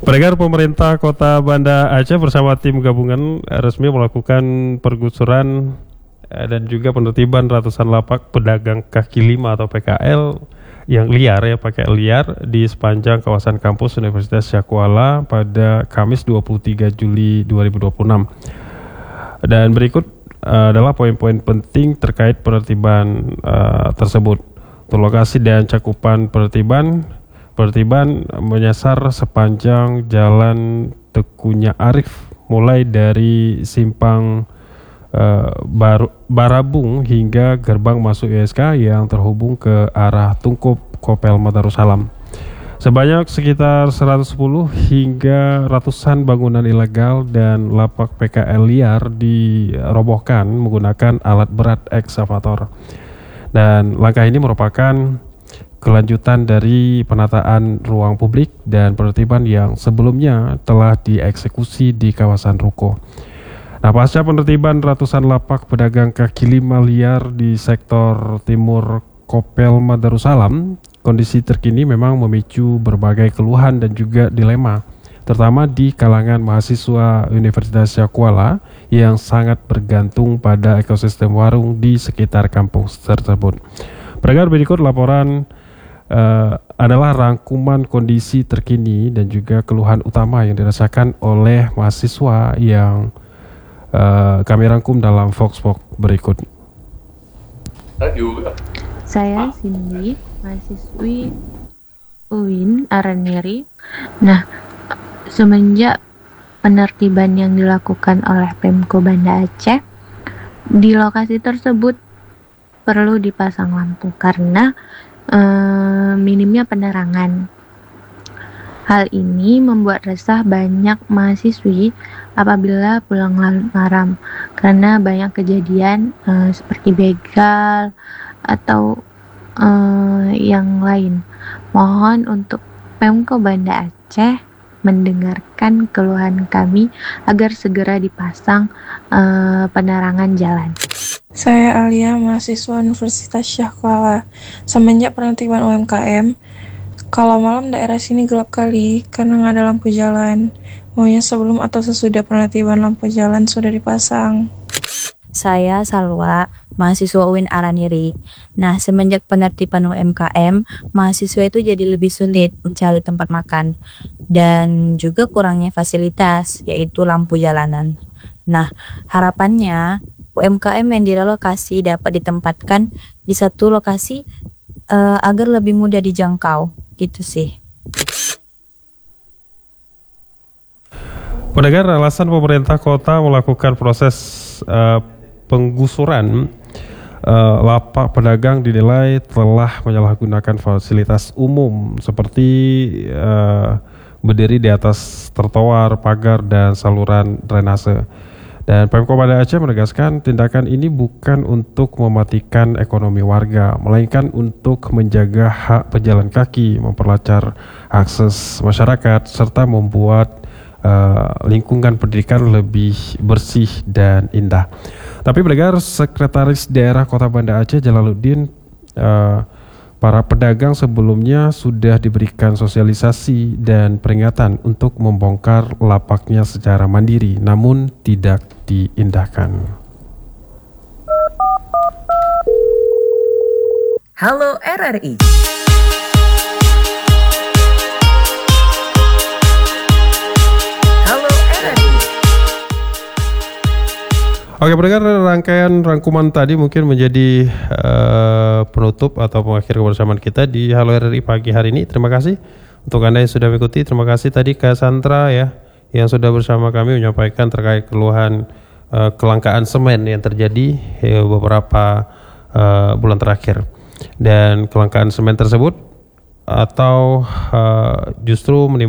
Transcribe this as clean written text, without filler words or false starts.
Pendengar, pemerintah Kota Banda Aceh bersama tim gabungan resmi melakukan penggusuran dan juga penertiban ratusan lapak pedagang kaki lima atau PKL yang liar di sepanjang kawasan kampus Universitas Syakuala pada Kamis 23 Juli 2026. Dan berikut adalah poin-poin penting terkait penertiban tersebut. Untuk lokasi dan cakupan penertiban menyasar sepanjang Jalan Tekunya Arif, mulai dari simpang Barabung hingga gerbang masuk ISK yang terhubung ke arah Tungkup Kopel Madarussalam. Sebanyak sekitar 110 hingga ratusan bangunan ilegal dan lapak PKL liar dirobohkan menggunakan alat berat ekskavator. Dan langkah ini merupakan kelanjutan dari penataan ruang publik dan penertiban yang sebelumnya telah dieksekusi di kawasan Ruko. Nah, pasca penertiban ratusan lapak pedagang kaki lima liar di sektor timur Kopel Madarussalam, kondisi terkini memang memicu berbagai keluhan dan juga dilema, terutama di kalangan mahasiswa Universitas Syakuala yang sangat bergantung pada ekosistem warung di sekitar kampus tersebut. Berikut laporan adalah rangkuman kondisi terkini dan juga keluhan utama yang dirasakan oleh mahasiswa yang kami rangkum dalam Vox berikut. Saya Cindy, mahasiswi UIN Araniri. Nah, semenjak penertiban yang dilakukan oleh Pemko Banda Aceh, di lokasi tersebut perlu dipasang lampu karena minimnya penerangan. Hal ini membuat resah banyak mahasiswi apabila pulang malam karena banyak kejadian seperti begal atau yang lain. Mohon untuk Pemko Banda Aceh mendengarkan keluhan kami agar segera dipasang penerangan jalan. Saya Alia, mahasiswa Universitas Syakuala. Semenjak penertiban UMKM, kalau malam daerah sini gelap kali karena nggak ada lampu jalan. Maunya sebelum atau sesudah penertiban lampu jalan sudah dipasang. Saya Salwa, mahasiswa UIN Araniri. Nah, semenjak penertiban UMKM, mahasiswa itu jadi lebih sulit mencari tempat makan dan juga kurangnya fasilitas, yaitu lampu jalanan. Nah, harapannya UMKM yang direlokasi dapat ditempatkan di satu lokasi agar lebih mudah dijangkau, gitu sih. Pendengar, alasan pemerintah kota melakukan proses penggusuran lapak pedagang dinilai telah menyalahgunakan fasilitas umum seperti berdiri di atas trotoar, pagar, dan saluran drainase. Dan Pemko Banda Aceh menegaskan tindakan ini bukan untuk mematikan ekonomi warga, melainkan untuk menjaga hak pejalan kaki, memperlancar akses masyarakat, serta membuat lingkungan pendidikan lebih bersih dan indah. Tapi pendengar, Sekretaris Daerah Kota Banda Aceh Jalaluddin, para pedagang sebelumnya sudah diberikan sosialisasi dan peringatan untuk membongkar lapaknya secara mandiri, namun tidak diindahkan. Halo RRI. Oke, pendengar, rangkaian rangkuman tadi mungkin menjadi penutup atau pengakhir kebersamaan kita di Halo RRI pagi hari ini. Terima kasih untuk Anda yang sudah mengikuti. Terima kasih tadi Kak Sandra ya, yang sudah bersama kami menyampaikan terkait keluhan kelangkaan semen yang terjadi beberapa bulan terakhir. Dan kelangkaan semen tersebut atau justru